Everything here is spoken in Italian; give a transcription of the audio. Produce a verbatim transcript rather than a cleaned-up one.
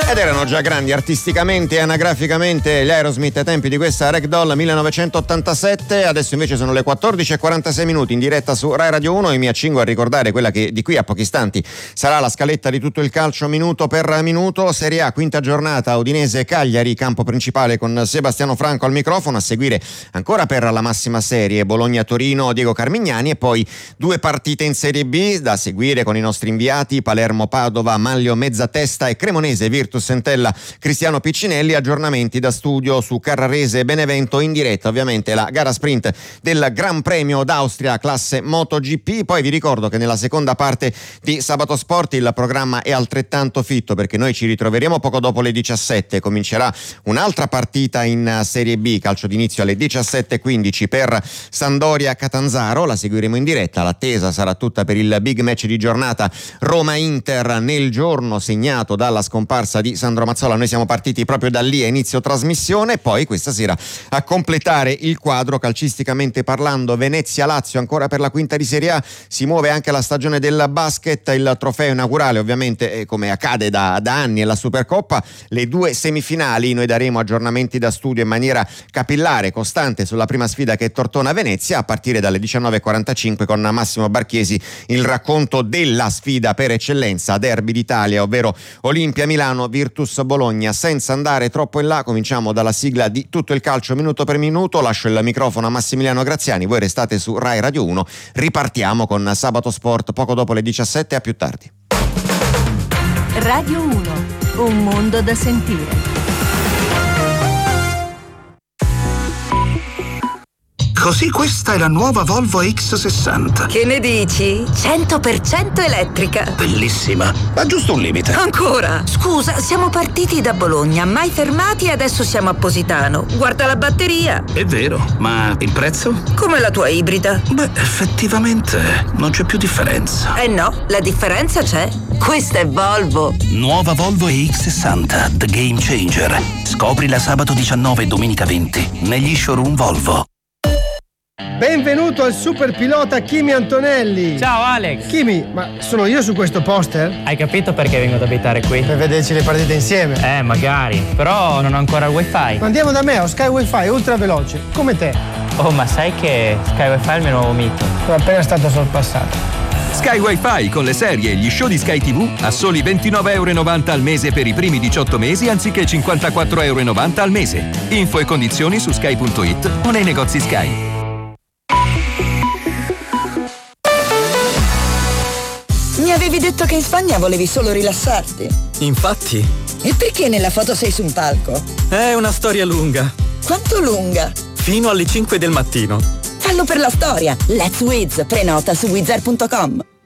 Ed erano già grandi artisticamente e anagraficamente gli Aerosmith ai tempi di questa Ragdoll millenovecentottantasette. Adesso invece sono le quattordici e quarantasei minuti in diretta su Rai Radio uno e mi accingo a ricordare quella che di qui a pochi istanti sarà la scaletta di tutto il calcio minuto per minuto. Serie A, quinta giornata, Udinese Cagliari, campo principale con Sebastiano Franco al microfono. A seguire ancora per la massima serie Bologna Torino, Diego Carmignani, e poi due partite in Serie B da seguire con i nostri inviati: Palermo Padova, Manlio Mezzatesta e Cremonese Virtus Entella Cristiano Piccinelli. Aggiornamenti da studio su Carrarese Benevento, in diretta ovviamente la gara sprint del Gran Premio d'Austria classe MotoGP. Poi vi ricordo che nella seconda parte di Sabato Sport il programma è altrettanto fitto, perché noi ci ritroveremo poco dopo le diciassette. Comincerà un'altra partita in Serie B, calcio d'inizio alle diciassette e quindici per Sampdoria Catanzaro, la seguiremo in diretta. L'attesa sarà tutta per il big match di giornata Roma-Inter, nel giorno segnato dalla scomparsa di Sandro Mazzola. Noi siamo partiti proprio da lì a inizio trasmissione. Poi questa sera, a completare il quadro calcisticamente parlando, Venezia-Lazio ancora per la quinta di Serie A. Si muove anche la stagione del basket, il trofeo inaugurale ovviamente, come accade da, da anni, è la Supercoppa, le due semifinali. Noi daremo aggiornamenti da studio in maniera capillare, costante, sulla prima sfida che è Tortona-Venezia, a partire dalle diciannove e quarantacinque con Massimo Barchiesi il racconto della sfida per eccellenza, derby d'Italia, ovvero Olimpia Milano Virtus Bologna. Senza andare troppo in là, cominciamo dalla sigla di tutto il calcio minuto per minuto. Lascio il microfono a Massimiliano Graziani, voi restate su Rai Radio uno. Ripartiamo con Sabato Sport poco dopo le diciassette. A più tardi. Radio uno, un mondo da sentire. Così questa è la nuova Volvo X sessanta. Che ne dici? cento per cento elettrica. Bellissima, ma giusto un limite. Ancora? Scusa, siamo partiti da Bologna, mai fermati e adesso siamo a Positano. Guarda la batteria. È vero, ma il prezzo? Come la tua ibrida. Beh, effettivamente non c'è più differenza. Eh no, la differenza c'è. Questa è Volvo. Nuova Volvo E X sessanta, The Game Changer. Scoprila sabato diciannove e domenica venti negli showroom Volvo. Benvenuto al super pilota Kimi Antonelli. Ciao Alex. Kimi, ma sono io su questo poster? Hai capito perché vengo ad abitare qui? Per vederci le partite insieme. Eh, magari, però non ho ancora il wifi. Ma andiamo da me, ho Sky Wi-Fi ultra veloce, come te. Oh, ma sai che Sky Wi-Fi è il mio nuovo mito? Sono appena stato sorpassato. Sky Wi-Fi con le serie e gli show di Sky tivù a soli ventinove euro e novanta al mese per i primi diciotto mesi, anziché cinquantaquattro euro e novanta al mese. Info e condizioni su sky punto it o nei negozi Sky. Mi avevi detto che in Spagna volevi solo rilassarti. Infatti. E perché nella foto sei su un palco? È una storia lunga. Quanto lunga? Fino alle cinque del mattino. Fallo per la storia. Let's Wiz. Prenota su wizard punto com.